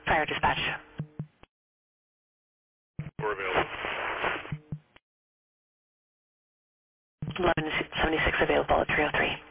Fire dispatch. We're available. 1176 available at 303.